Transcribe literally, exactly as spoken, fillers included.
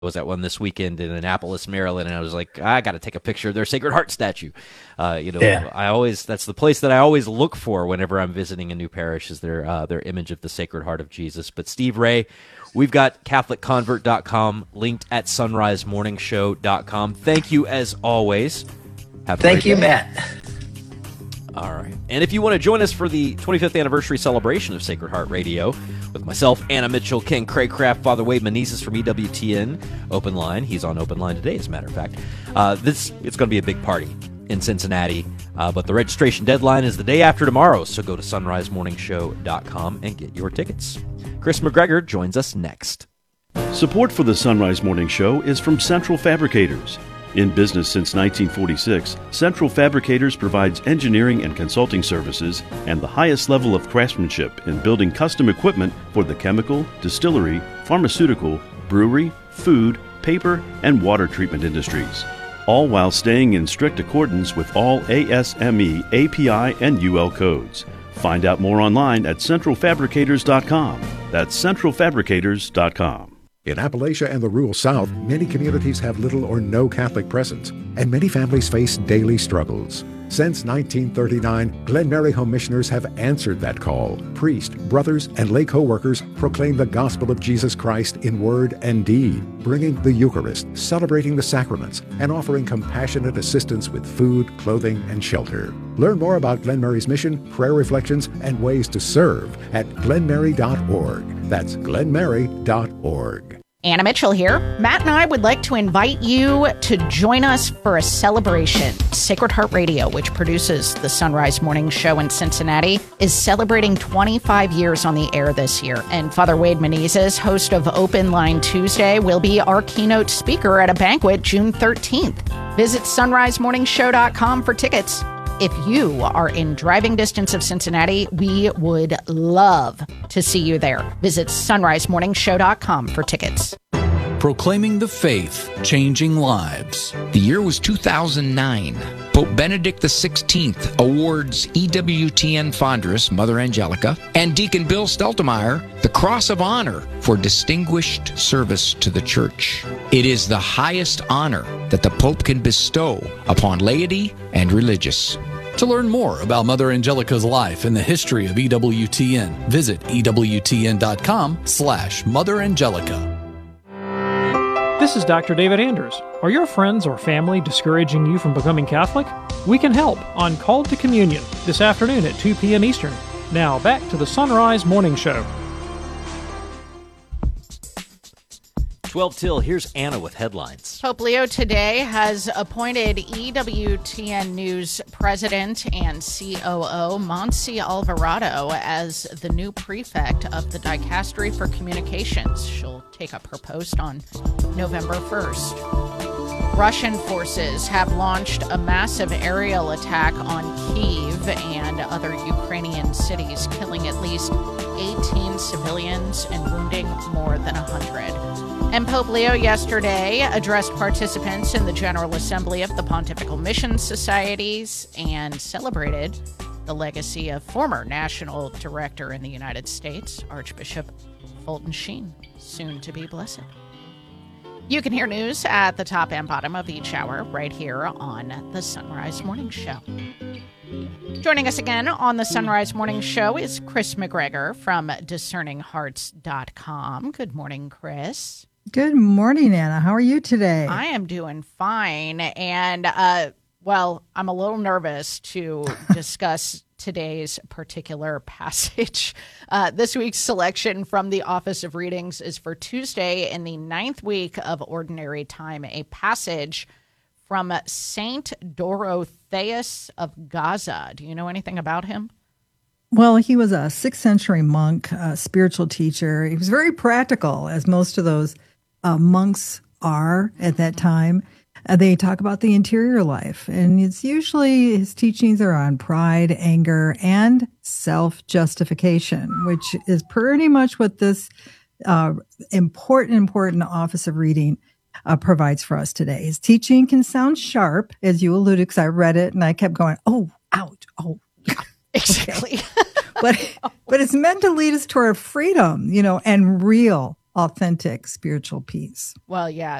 was at one this weekend in Annapolis, Maryland, and I was like, I got to take a picture of their Sacred Heart statue. Uh, you know, yeah. I always that's the place that I always look for whenever I'm visiting a new parish is their uh, their image of the Sacred Heart of Jesus. But Steve Ray, we've got Catholic Convert dot com linked at sunrise morning show dot com. Thank you as always. Have a Thank you, day. Matt. All right. And if you want to join us for the twenty-fifth anniversary celebration of Sacred Heart Radio with myself, Anna Mitchell, Ken Craycraft, Father Wade Menezes from E W T N, Open Line. He's on Open Line today, as a matter of fact. Uh, this It's going to be a big party in Cincinnati, uh, but the registration deadline is the day after tomorrow, so go to sunrise morning show dot com and get your tickets. Chris McGregor joins us next. Support for the Sunrise Morning Show is from Central Fabricators. In business since nineteen forty-six, Central Fabricators provides engineering and consulting services and the highest level of craftsmanship in building custom equipment for the chemical, distillery, pharmaceutical, brewery, food, paper, and water treatment industries, all while staying in strict accordance with all A S M E, A P I, and U L codes. Find out more online at central fabricators dot com. That's central fabricators dot com. In Appalachia and the rural South, many communities have little or no Catholic presence, and many families face daily struggles. Since nineteen thirty-nine, Glen Mary Home Missioners have answered that call. Priests, brothers, and lay co-workers proclaim the gospel of Jesus Christ in word and deed, bringing the Eucharist, celebrating the sacraments, and offering compassionate assistance with food, clothing, and shelter. Learn more about Glen Mary's mission, prayer reflections, and ways to serve at glen mary dot org. That's glen mary dot org. Anna Mitchell here. Matt and I would like to invite you to join us for a celebration. Sacred Heart Radio, which produces the Sunrise Morning Show in Cincinnati, is celebrating twenty-five years on the air this year. And Father Wade Menezes, host of Open Line Tuesday, will be our keynote speaker at a banquet June thirteenth. Visit sunrise morning show dot com for tickets. If you are in driving distance of Cincinnati, we would love to see you there. Visit sunrise morning show dot com for tickets. Proclaiming the faith, changing lives. The year was two thousand nine. Pope Benedict the sixteenth awards E W T N Fondress, Mother Angelica, and Deacon Bill Steltemeyer the Cross of Honor for distinguished service to the Church. It is the highest honor that the Pope can bestow upon laity and religious. To learn more about Mother Angelica's life and the history of E W T N, visit E W T N dot com slash Mother Angelica. This is Doctor David Anders. Are your friends or family discouraging you from becoming Catholic? We can help on Called to Communion this afternoon at two p.m. Eastern. Now back to the Sunrise Morning Show. twelve till, here's Anna with headlines. Pope Leo today has appointed E W T N News president and C O O Monse Alvarado as the new prefect of the Dicastery for Communications. She'll take up her post on November first. Russian forces have launched a massive aerial attack on Kyiv and other Ukrainian cities, killing at least eighteen civilians and wounding more than one hundred. And Pope Leo yesterday addressed participants in the General Assembly of the Pontifical Mission Societies and celebrated the legacy of former National Director in the United States, Archbishop Fulton Sheen, soon to be blessed. You can hear news at the top and bottom of each hour right here on the Sunrise Morning Show. Joining us again on the Sunrise Morning Show is Chris McGregor from discerning hearts dot com. Good morning, Chris. Good morning, Anna. How are you today? I am doing fine. And, uh, well, I'm a little nervous to discuss today's particular passage. Uh, this week's selection from the Office of Readings is for Tuesday in the ninth week of Ordinary Time, a passage from Saint Dorotheus of Gaza. Do you know anything about him? Well, he was a sixth century monk, a spiritual teacher. He was very practical, as most of those uh, monks are at that time. Uh, they talk about the interior life, and it's usually his teachings are on pride, anger, and self-justification, which is pretty much what this uh, important, important Office of Reading uh, provides for us today. His teaching can sound sharp, as you alluded, because I read it and I kept going, oh, ouch, oh, yeah. Exactly. but but it's meant to lead us toward freedom, you know, and real authentic spiritual peace. Well, yeah.